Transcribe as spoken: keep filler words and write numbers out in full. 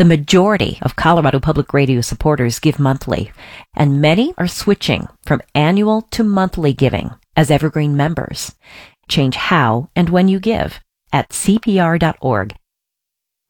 The majority of Colorado Public Radio supporters give monthly, and many are switching from annual to monthly giving as Evergreen members. Change how and when you give at c p r dot org